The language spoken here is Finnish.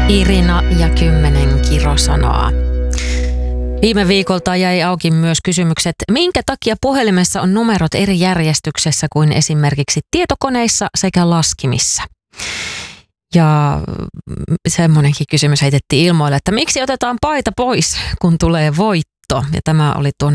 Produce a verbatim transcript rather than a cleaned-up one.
Irina ja kymmenen kirosanoa. Viime viikolta jäi auki myös kysymykset, minkä takia puhelimessa on numerot eri järjestyksessä kuin esimerkiksi tietokoneissa sekä laskimissa. Ja semmoinenkin kysymys heitettiin ilmoille, että miksi otetaan paita pois, kun tulee voitto. Ja tämä oli tuon